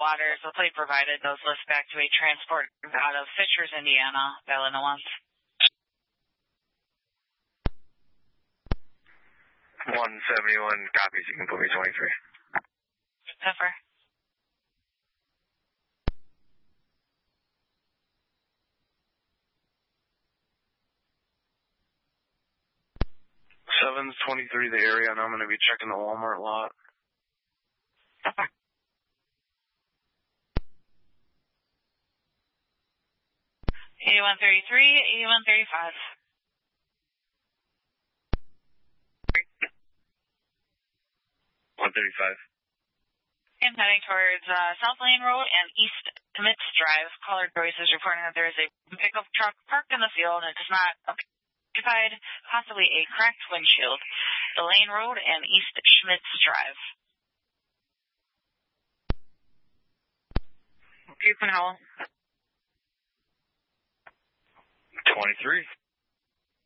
Waters, the plate provided, those lists back to a transport out of Fishers, Indiana, Bellina 1. 171 copies, you can put me 23. Pepper. Seven's 23 the area, and I'm going to be checking the Walmart lot. Pepper. 8133, 8135. 135. And heading towards South Lane Road and East Schmitz Drive. Caller Joyce is reporting that there is a pickup truck parked in the field and it is not occupied, possibly a cracked windshield. The Lane Road and East Schmitz Drive. Houston Howell. 23.